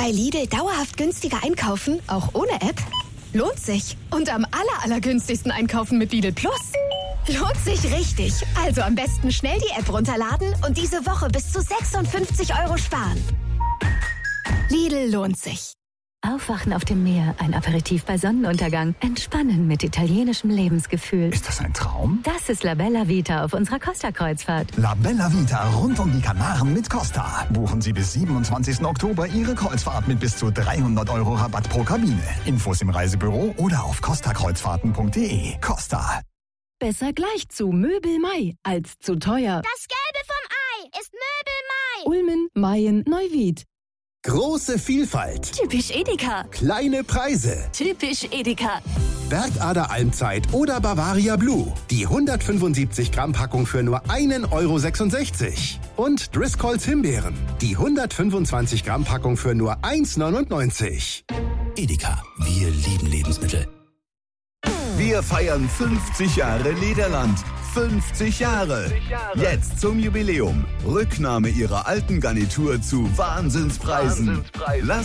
Bei Lidl dauerhaft günstiger einkaufen, auch ohne App? Lohnt sich. Und am allergünstigsten einkaufen mit Lidl Plus? Lohnt sich richtig. Also am besten schnell die App runterladen und diese Woche bis zu 56 € sparen. Lidl lohnt sich. Aufwachen auf dem Meer, ein Aperitif bei Sonnenuntergang, entspannen mit italienischem Lebensgefühl. Ist das ein Traum? Das ist La Bella Vita auf unserer Costa-Kreuzfahrt. La Bella Vita rund um die Kanaren mit Costa. Buchen Sie bis 27. Oktober Ihre Kreuzfahrt mit bis zu 300 € Rabatt pro Kabine. Infos im Reisebüro oder auf costakreuzfahrten.de. Costa. Besser gleich zu Möbel Mai als zu teuer. Das Gelbe vom Ei ist Möbel Mai. Ulmen, Mayen, Neuwied. Große Vielfalt. Typisch Edeka. Kleine Preise. Typisch Edeka. Bergader Almzeit oder Bavaria Blue. Die 175 Gramm Packung für nur 1,66 €. Und Driscolls Himbeeren. Die 125 Gramm Packung für nur 1,99 €. Edeka, wir lieben Lebensmittel. Wir feiern 50 Jahre Lederland. 50 Jahre. Jetzt zum Jubiläum. Rücknahme Ihrer alten Garnitur zu Wahnsinnspreisen. Lassen